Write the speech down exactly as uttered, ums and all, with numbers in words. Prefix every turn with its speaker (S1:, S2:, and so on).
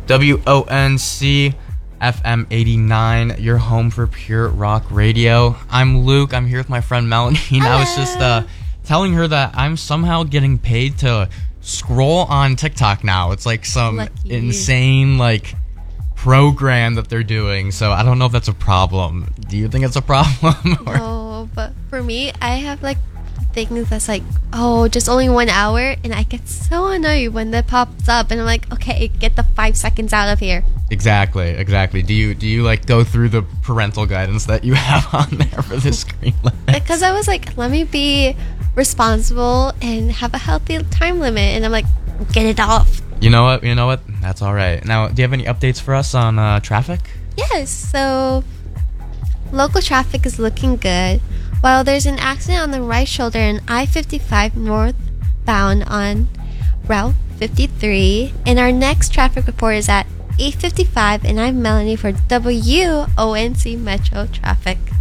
S1: W O N C F M eighty-nine, your home for pure rock radio. I'm Luke. I'm here with my friend Melanie. And I was just uh, telling her that I'm somehow getting paid to scroll on TikTok now. It's like some
S2: Lucky.
S1: insane like program that they're doing. So I don't know if that's a problem. Do you think it's a problem? Or?
S2: No, but for me, I have like things that's like, oh, just only one hour, and I get so annoyed when that pops up, and I'm like, okay, get the five seconds out of here.
S1: Exactly, exactly. Do you do you like go through the parental guidance that you have on there for the screen limit?
S2: Because I was like, let me be responsible and have a healthy time limit, and I'm like, get it off.
S1: You know what? You know what? That's all right. Now, do you have any updates for us on uh, traffic?
S2: Yes, so local traffic is looking good. While there's an accident on the right shoulder in I fifty-five northbound on Route fifty-three. And our next traffic report is at eight fifty-five, and I'm Melanie for W O N C Metro Traffic.